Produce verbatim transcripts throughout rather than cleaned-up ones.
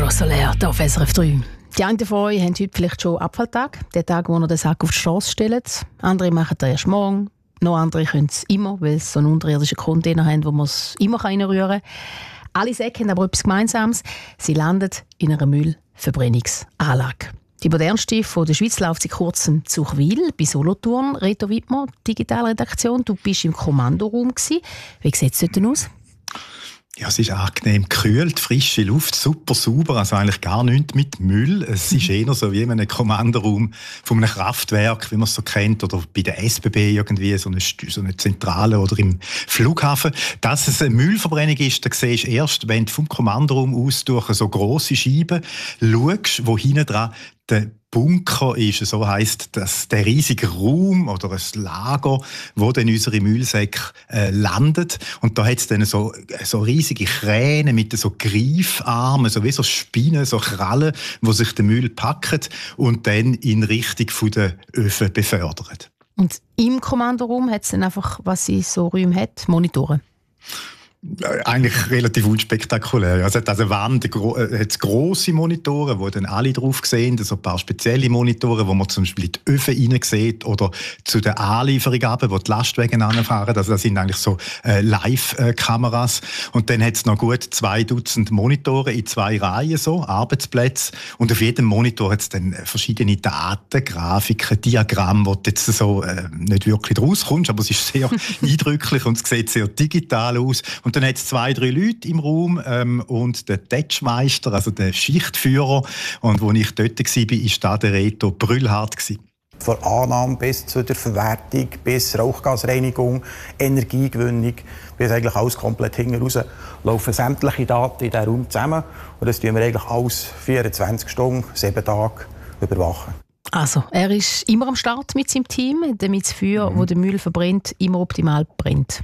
Sandro Soler, hier auf S R F drei. Die einen von euch haben heute vielleicht schon Abfalltag, den Tag, wo ihr den Sack auf die Strasse stellt. Andere machen das erst morgen. Noch andere können es immer, weil sie so einen unterirdischen Container haben, wo man es immer reinrühren kann. Alle Säcke haben aber etwas Gemeinsames. Sie landen in einer Müllverbrennungsanlage. Die modernste von der Schweiz läuft seit kurzem zu Zuchwil bei Solothurn. Reto Wittmer, Digitalredaktion, du bist im Kommandoraum gewesen. Wie sieht es dort aus? Ja, es ist angenehm gekühlt, frische Luft, super sauber, also eigentlich gar nichts mit Müll. Es ist eher so wie in einem Kommandoraum von einem Kraftwerk, wie man es so kennt, oder bei der S B B irgendwie, so eine, so eine Zentrale oder im Flughafen. Dass es eine Müllverbrennung ist, das siehst du erst, wenn du vom Kommandoraum aus durch so grosse Scheiben schaust, wo hinten dran der Bunker ist, so heisst das, der riesige Raum oder ein Lager, wo dann unsere Müllsäcke äh, landet. Und da hat es dann so, so riesige Kräne mit so Greifarmen, so wie so Spinnen, so Krallen, wo sich der Müll packen und dann in Richtung von der Öfen befördern. Und im Kommandoraum hat es dann einfach, was sie so Räume hat, Monitoren? Eigentlich relativ unspektakulär. Ja, es hat also eine Wand, gro- äh, hat's grosse Monitore, wo dann alle drauf sehen, so ein paar spezielle Monitore, wo man zum Beispiel in die Öfen rein sieht oder zu den Anlieferungen, wo die Lastwagen anfahren. Also das sind eigentlich so äh, Live-Kameras. Und dann hat es noch gut zwei Dutzend Monitore in zwei Reihen, so Arbeitsplätze. Und auf jedem Monitor hat es dann verschiedene Daten, Grafiken, Diagramme, wo du jetzt so äh, nicht wirklich rauskommst, aber es ist sehr eindrücklich und es sieht sehr digital aus. Und dann hat es zwei, drei Leute im Raum ähm, und der Tetschmeister, also der Schichtführer. Und als ich dort war, war da der Reto Brüllhardt. Von Annahme bis zu der Verwertung, bis Rauchgasreinigung, Energiegewinnung, bis eigentlich alles komplett hinten raus, laufen sämtliche Daten in diesem Raum zusammen. Und das tun wir eigentlich alles vierundzwanzig Stunden, sieben Tage überwachen. Also, er ist immer am Start mit seinem Team, damit das Feuer, mhm. das den Müll verbrennt, immer optimal brennt.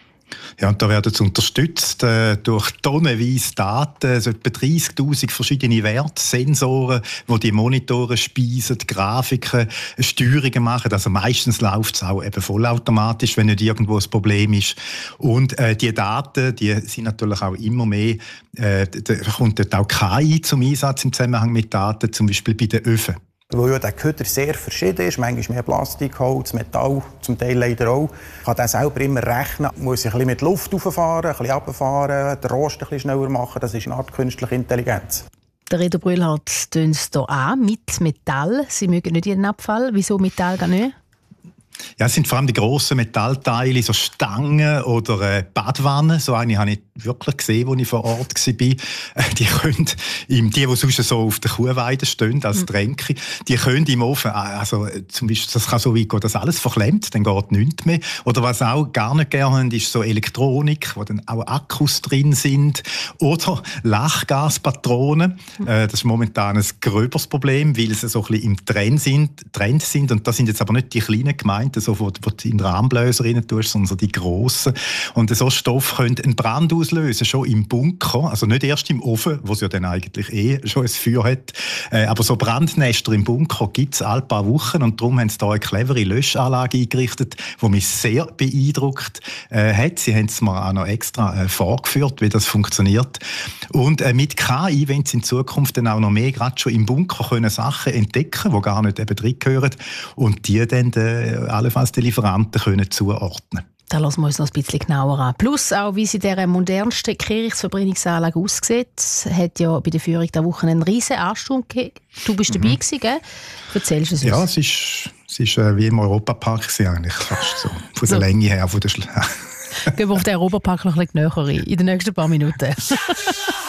Ja, und da werden sie unterstützt äh, durch tonnenweise Daten, so etwa dreissigtausend verschiedene Werte, Sensoren, die die Monitore speisen, Grafiken, Steuerungen machen. Also meistens läuft es auch eben vollautomatisch, wenn nicht irgendwo ein Problem ist. Und äh, die Daten, die sind natürlich auch immer mehr, äh, da kommt dort auch K I zum Einsatz im Zusammenhang mit Daten, zum Beispiel bei den Öfen. Weil ja der Köder sehr verschieden ist, manchmal mehr Plastik, Holz, Metall, zum Teil leider auch, kann der selber immer rechnen, muss sich ein bisschen mit Luft rauffahren, ein bisschen runterfahren, den Rost ein bisschen schneller machen, das ist eine Art künstliche Intelligenz. Der Reto Brüllhardt tönt es hier an, mit Metall. Sie mögen nicht jeden Abfall. Wieso Metall gar nicht? Ja, es sind vor allem die grossen Metallteile, so Stangen oder äh, Badwannen. So eine habe ich wirklich gesehen, als ich vor Ort war. Äh, die können, im, die, die sonst so auf der Kuhweide stehen, als mhm. Tränke, die können im Ofen, also zum Beispiel, das kann so weit gehen, dass alles verklemmt, dann geht nichts mehr. Oder was auch gar nicht gerne haben, ist so Elektronik, wo dann auch Akkus drin sind. Oder Lachgaspatronen. Mhm. Äh, das ist momentan ein gröberes Problem, weil sie so ein bisschen im Trend sind. Trend sind. Und das sind jetzt aber nicht die kleinen Gemeinden, so, wo, wo du in den Rahmenbläser rein tust, sondern die grossen. Und so Stoff könnte einen Brand auslösen, schon im Bunker, also nicht erst im Ofen, wo es ja dann eigentlich eh schon ein Feuer hat. Äh, aber so Brandnester im Bunker gibt es alle paar Wochen und darum haben sie da eine clevere Löschanlage eingerichtet, die mich sehr beeindruckt äh, hat. Sie haben es mir auch noch extra äh, vorgeführt, wie das funktioniert. Und äh, mit K I, wenn sie in Zukunft dann auch noch mehr gerade schon im Bunker können Sachen entdecken, die gar nicht eben drin gehören und die dann äh, allenfalls die Lieferanten können zuordnen. Da lassen wir uns noch ein bisschen genauer an. Plus auch, wie sie dieser modernsten Kirchsverbrennungsanlage aussieht. Es hat ja bei der Führung der Woche einen riesen Ansturm gegeben. Du bist dabei mhm. gewesen, gell? Erzählst du es uns? Ja, es ist, es ist äh, wie im Europapark eigentlich, fast so. Von der so. Länge her, von der Schle- Gehen wir auf den Europapark noch ein bisschen näher rein, in den nächsten paar Minuten.